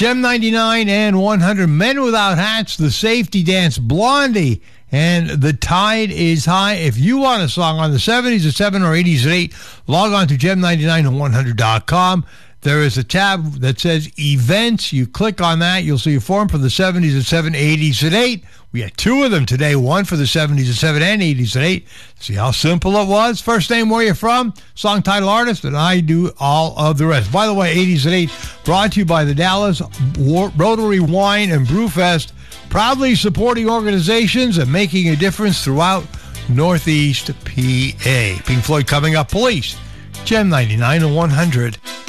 Gem 99 and 100. Men Without Hats, The Safety Dance, Blondie, and The Tide is High. If you want a song on the 70s at 7 or 80s at 8, log on to gem99and100.com. There is a tab that says Events. You click on that. You'll see a form for the 70s at 7, 80s at 8. We had two of them today, one for the 70s at 7 and 80s at 8. See how simple it was? First name, where you're from, song title, artist, and I do all of the rest. By the way, 80s at 8, brought to you by the Dallas Rotary Wine and Brew Fest, proudly supporting organizations and making a difference throughout Northeast PA. Pink Floyd coming up, Police, Gem 99 and 100.